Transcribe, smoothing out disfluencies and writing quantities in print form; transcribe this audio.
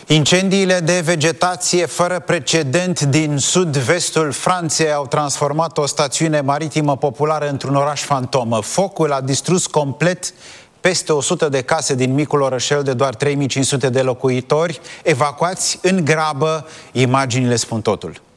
Incendiile de vegetație fără precedent din sud-vestul Franței au transformat o stațiune maritimă populară într-un oraș fantomă. Focul a distrus complet peste 100 de case din micul orășel de doar 3500 de locuitori, evacuați în grabă. Imaginile spun totul.